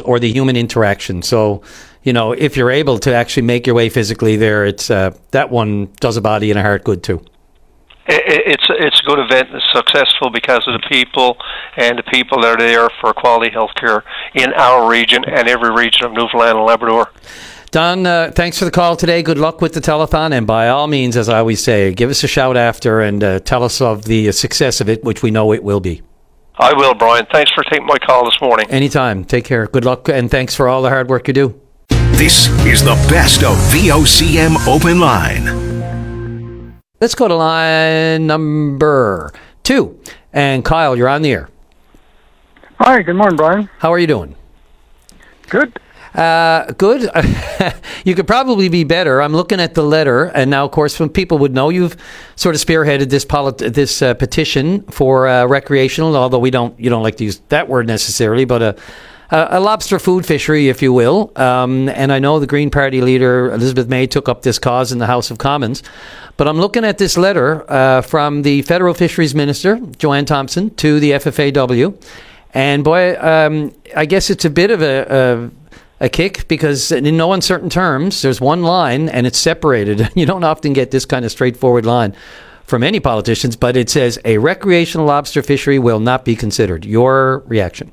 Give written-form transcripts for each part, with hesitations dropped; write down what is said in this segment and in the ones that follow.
or the human interaction. So, if you're able to actually make your way physically there, it's that one does a body and a heart good too. It's a good event. It's successful because of the people, and the people that are there for quality healthcare in our region and every region of Newfoundland and Labrador. Don, thanks for the call today. Good luck with the telethon, and by all means, as I always say, give us a shout after and tell us of the success of it, which we know it will be. I will, Brian. Thanks for taking my call this morning. Anytime. Take care. Good luck, and thanks for all the hard work you do. This is the best of VOCM Open Line. Let's go to line number 2. And Kyle, you're on the air. Hi, good morning, Brian. How are you doing? Good. Good. You could probably be better. I'm looking at the letter, and now, of course, when people would know, you've sort of spearheaded this petition for recreational, although you don't like to use that word necessarily, but a lobster food fishery, if you will. And I know the Green Party leader, Elizabeth May, took up this cause in the House of Commons. But I'm looking at this letter from the Federal Fisheries Minister, Joanne Thompson, to the FFAW. And boy, I guess it's a bit of a kick, because in no uncertain terms, there's one line and it's separated. You don't often get this kind of straightforward line from any politicians, but it says a recreational lobster fishery will not be considered. Your reaction?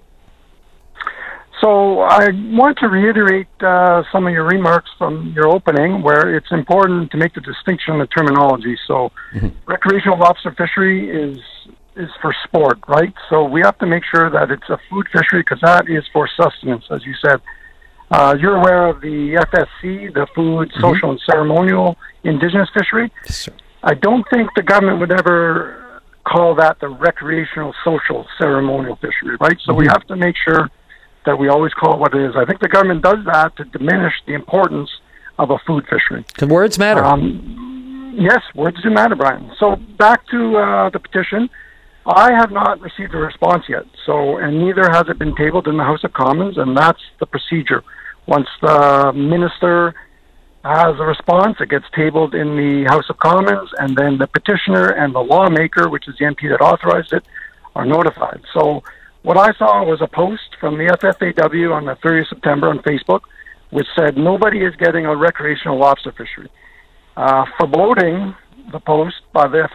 So I want to reiterate some of your remarks from your opening, where it's important to make the distinction in the terminology. So recreational lobster fishery is for sport, right? So we have to make sure that it's a food fishery, because that is for sustenance, as you said. You're aware of the FSC, the Food, Social and Ceremonial Indigenous Fishery. Yes, sir. I don't think the government would ever call that the recreational, social, ceremonial fishery, right? So we have to make sure that we always call it what it is. I think the government does that to diminish the importance of a food fishery. Because words matter. Yes, words do matter, Brian. So back to the petition. I have not received a response yet, and neither has it been tabled in the House of Commons, and that's the procedure. Once the minister has a response, it gets tabled in the House of Commons, and then the petitioner and the lawmaker, which is the MP that authorized it, are notified. So what I saw was a post from the FFAW on the 30th of September on Facebook, which said nobody is getting a recreational lobster fishery. Foreboding the post by the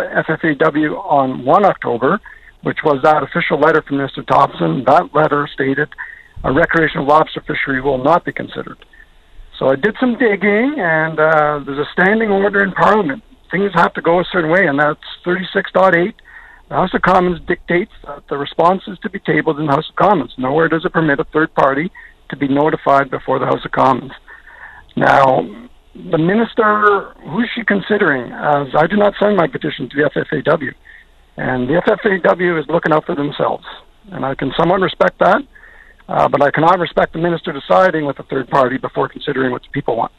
FFAW on 1 October, which was that official letter from Mr. Thompson, that letter stated a recreational lobster fishery will not be considered. So I did some digging, and there's a standing order in Parliament. Things have to go a certain way, and that's 36.8. The House of Commons dictates that the response is to be tabled in the House of Commons. Nowhere does it permit a third party to be notified before the House of Commons. Now, the minister, who's she considering? As I do not send my petition to the FFAW, and the FFAW is looking out for themselves, and I can somewhat respect that, but I cannot respect the minister deciding with a third party before considering what the people want.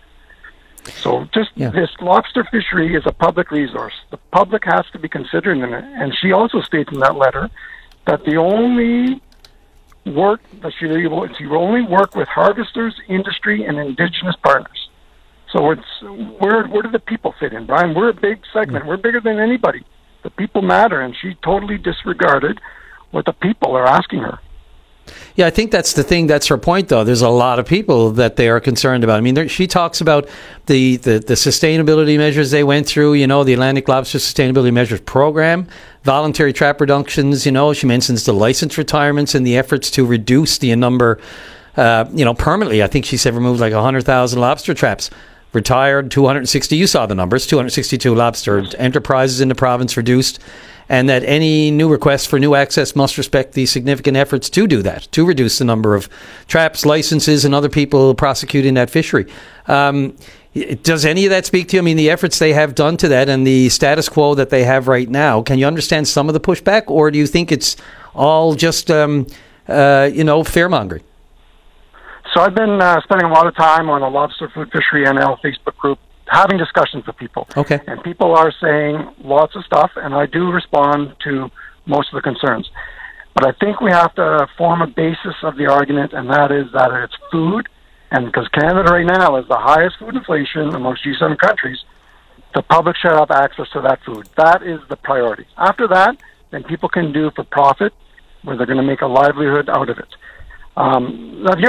So this lobster fishery is a public resource. The public has to be considered in it. And she also states in that letter that the only work that she will only work with harvesters, industry, and Indigenous partners. So where do the people fit in, Brian? We're a big segment. We're bigger than anybody. The people matter, and she totally disregarded what the people are asking her. Yeah, I think that's the thing. That's her point, though. There's a lot of people that they are concerned about. I mean, she talks about the sustainability measures they went through, the Atlantic Lobster Sustainability Measures Program, voluntary trap reductions, she mentions the license retirements and the efforts to reduce the number, permanently. I think she said removed like 100,000 lobster traps. Retired 260, you saw the numbers, 262 lobster enterprises in the province reduced, and that any new request for new access must respect the significant efforts to do that, to reduce the number of traps, licenses, and other people prosecuting that fishery. Does any of that speak to you? I mean, the efforts they have done to that and the status quo that they have right now, can you understand some of the pushback, or do you think it's all just, fear-mongering? So I've been spending a lot of time on the Lobster Food Fishery NL Facebook group, having discussions with people. Okay. And people are saying lots of stuff, and I do respond to most of the concerns. But I think we have to form a basis of the argument, and that is that it's food, and because Canada right now is the highest food inflation amongst G7 countries, the public should have access to that food. That is the priority. After that, then people can do for profit, where they're going to make a livelihood out of it. Now,